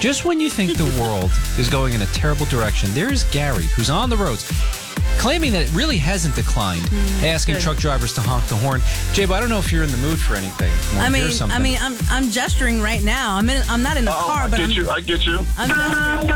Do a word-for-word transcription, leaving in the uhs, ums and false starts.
Just when you think the world is going in a terrible direction, there is Gary, who's on the roads, claiming that it really hasn't declined, mm, asking good. truck drivers to honk the horn. Jabe, I don't know if you're in the mood for anything. I mean, I mean, I'm I'm gesturing right now. I'm in. I'm not in the oh, car, I but get I'm, you. I get you. I'm